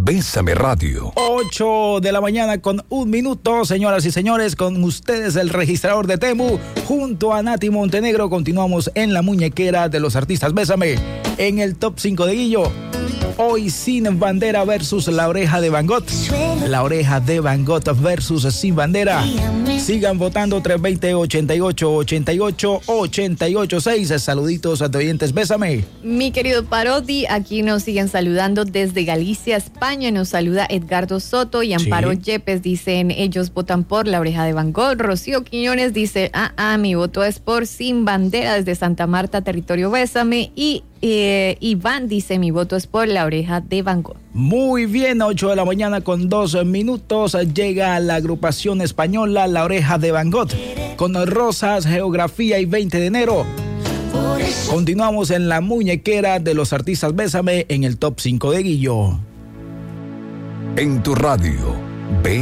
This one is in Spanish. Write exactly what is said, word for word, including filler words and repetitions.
Bésame Radio. ocho de la mañana con un minuto, señoras y señores, con ustedes el registrador de Temu, junto a Nati Montenegro, continuamos en la muñequera de los artistas Bésame, en el top cinco de Guillo. Hoy Sin Bandera versus La Oreja de Van Gogh. La Oreja de Van Gogh versus Sin Bandera. Sigan votando tres dos cero, ochenta y ocho, ochenta y ocho, ochenta y ocho seis. Saluditos a oyentes, Bésame. Mi querido Parodi, aquí nos siguen saludando desde Galicia, España. Nos saluda Edgardo Soto y Amparo sí. Yepes. Dicen, ellos votan por La Oreja de Van Gogh. Rocío Quiñones dice, ah, ah, mi voto es por Sin Bandera desde Santa Marta, territorio Bésame. Y eh, Iván dice, mi voto es por La Oreja de Van Gogh. Muy bien, ocho de la mañana con dos minutos, llega la agrupación española La Oreja de Van Gogh con Rosas, Geografía y veinte de enero. Continuamos en la muñequera de los artistas Bésame en el top cinco de Guillo. En tu radio,